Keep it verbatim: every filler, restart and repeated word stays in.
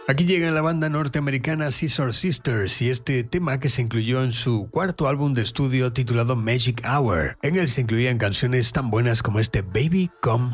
Aquí llega la banda norteamericana Scissor Sisters y este tema que se incluyó en su cuarto álbum de estudio titulado Magic Hour. En él se incluían canciones tan buenas como este Baby Come